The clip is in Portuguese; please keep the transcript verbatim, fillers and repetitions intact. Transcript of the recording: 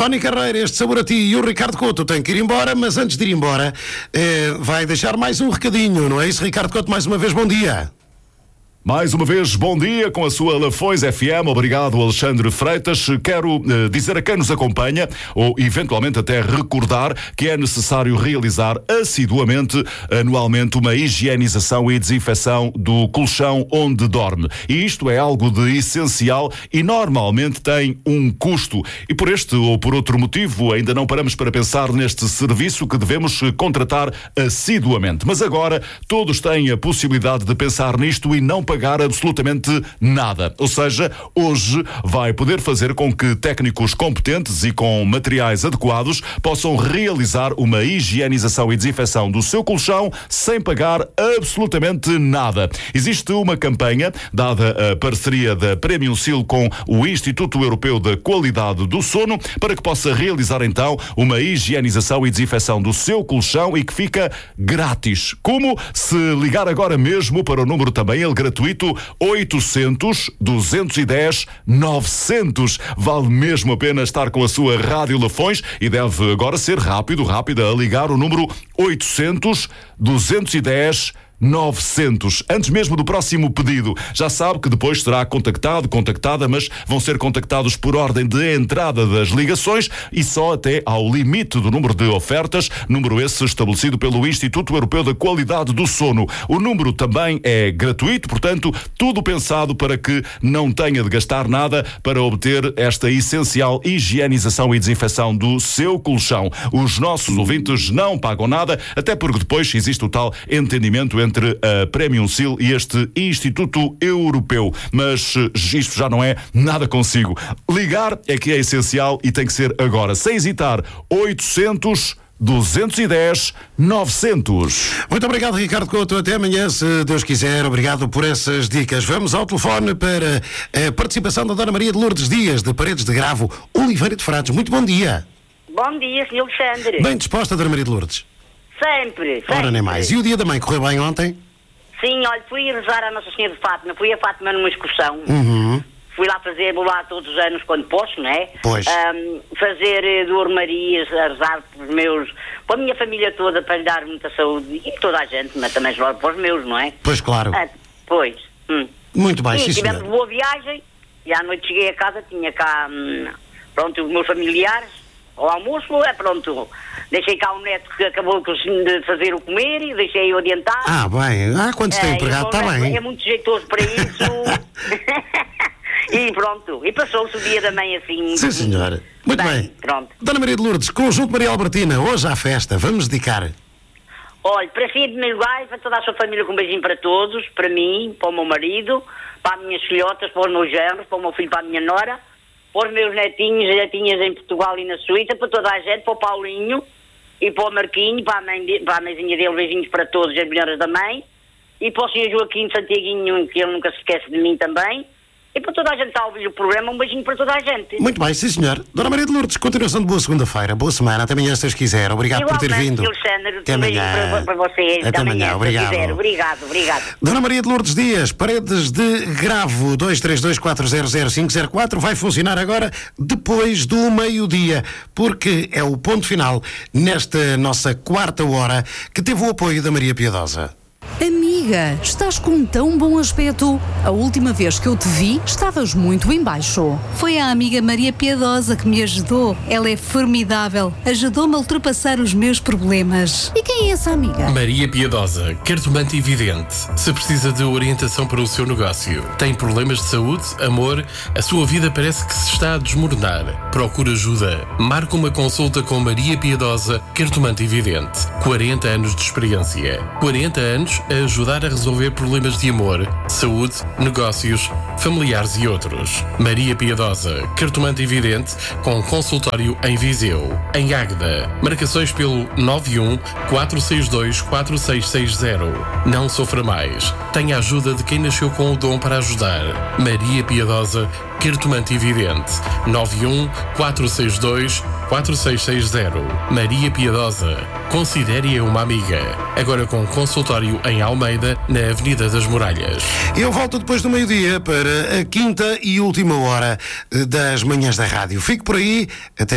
Tony Carreira, este Sabor a Ti e o Ricardo Couto têm que ir embora, mas antes de ir embora, eh, vai deixar mais um recadinho, não é isso, Ricardo Couto? Mais uma vez, bom dia. Mais uma vez, bom dia com a sua Lafões F M. Obrigado, Alexandre Freitas. Quero uh, dizer a quem nos acompanha, ou eventualmente até recordar, que é necessário realizar assiduamente, anualmente, uma higienização e desinfecção do colchão onde dorme. E isto é algo de essencial e normalmente tem um custo. E por este ou por outro motivo, ainda não paramos para pensar neste serviço que devemos contratar assiduamente. Mas agora, todos têm a possibilidade de pensar nisto e não pagar absolutamente nada. Ou seja, hoje vai poder fazer com que técnicos competentes e com materiais adequados possam realizar uma higienização e desinfecção do seu colchão sem pagar absolutamente nada. Existe uma campanha, dada a parceria da Premium Seal com o Instituto Europeu da Qualidade do Sono, para que possa realizar então uma higienização e desinfecção do seu colchão e que fica grátis. Como? Se ligar agora mesmo para o número também ele gratuito oitocentos, duzentos e dez, novecentos. Vale mesmo a pena estar com a sua Rádio Lafões e deve agora ser rápido, rápida a ligar o número oitocentos, duzentos e dez, novecentos. Antes mesmo do próximo pedido. Já sabe que depois será contactado, contactada, mas vão ser contactados por ordem de entrada das ligações e só até ao limite do número de ofertas, número esse estabelecido pelo Instituto Europeu da Qualidade do Sono. O número também é gratuito, portanto, tudo pensado para que não tenha de gastar nada para obter esta essencial higienização e desinfecção do seu colchão. Os nossos ouvintes não pagam nada, até porque depois existe o tal entendimento entre entre a Premium Seal e este Instituto Europeu. Mas isto já não é nada consigo. Ligar é que é essencial e tem que ser agora. Sem hesitar, oitocentos, duzentos e dez, novecentos. Muito obrigado, Ricardo Couto. Até amanhã, se Deus quiser. Obrigado por essas dicas. Vamos ao telefone para a participação da Dona Maria de Lourdes Dias, de Paredes de Gravo, Oliveira de Frades. Muito bom dia. Bom dia, senhor Alexandre. Bem disposta, Dona Maria de Lourdes? Sempre, sempre. Ora, nem mais. E o dia da mãe correu bem ontem? Sim, olha, fui rezar a Nossa Senhora de Fátima. Fui a Fátima numa excursão. Uhum. Fui lá fazer, vou lá todos os anos quando posso, não é? Pois. Um, fazer eh, dormarias, a rezar para os meus, para a minha família toda, para lhe dar muita saúde. E toda a gente, mas também para os meus, não é? Pois, claro. Ah, pois. Hum. Muito bem, sim, sim, tivemos senhora. boa viagem. E à noite cheguei a casa, tinha cá, hum, pronto, os meus familiares. Ao almoço, é pronto. Deixei cá um neto que acabou de fazer o comer e deixei-o adiantado. Ah, bem. Ah, quantos tem é, empregado? Está bem. É muito jeitoso para isso. E pronto. E passou-se o dia da mãe assim. Sim, senhora. Muito bem. bem. Pronto. Dona Maria de Lourdes, Conjunto Maria Albertina, hoje à festa. Vamos dedicar. Olha, para si, em primeiro lugar, para toda a sua família, com um beijinho para todos. Para mim, para o meu marido, para as minhas filhotas, para os meus genros, para o meu filho, para a minha nora. Para os meus netinhos e netinhas em Portugal e na Suíça, para toda a gente, para o Paulinho e para o Marquinho, para a, mãe de, para a mãezinha dele, beijinhos para todos, as melhoras da mãe, e para o senhor Joaquim de Santiaguinho, que ele nunca se esquece de mim também, e para toda a gente que está a ouvir o programa, um beijinho para toda a gente. Muito bem, sim senhor. Dona Maria de Lourdes, continuação de boa segunda-feira, boa semana, até amanhã se Deus quiser. Obrigado igualmente, por ter vindo. Alexandre, até amanhã. Para, para vocês. Até amanhã, amanhã obrigado. Quiser. Obrigado, obrigado. Dona Maria de Lourdes Dias, Paredes de Gravo, dois três dois, quatro zero zero, cinco zero quatro, vai funcionar agora depois do meio-dia, porque é o ponto final nesta nossa quarta hora que teve o apoio da Maria Piedosa. Amiga, estás com tão bom aspecto. A última vez que eu te vi, estavas muito em baixo. Foi a amiga Maria Piedosa que me ajudou. Ela é formidável. Ajudou-me a ultrapassar os meus problemas. E quem é essa amiga? Maria Piedosa, cartomante e vidente. Se precisa de orientação para o seu negócio, tem problemas de saúde, amor, a sua vida parece que se está a desmoronar. Procura ajuda. Marca uma consulta com Maria Piedosa, cartomante e vidente. quarenta anos de experiência. quarenta anos a ajudar a resolver problemas de amor, saúde, negócios, familiares e outros. Maria Piedosa, cartomante e vidente, com consultório em Viseu. Em Águeda, marcações pelo nove um, quatro seis dois, quatro seis seis zero. Não sofra mais. Tenha a ajuda de quem nasceu com o dom para ajudar. Maria Piedosa, cartomante e vidente. nove um, quatro seis dois, quatro seis seis zero. Maria Piedosa, considere-a uma amiga. Agora com consultório em Almeida, na Avenida das Muralhas. Eu volto depois do meio-dia para a quinta e última hora das manhãs da rádio. Fique por aí, até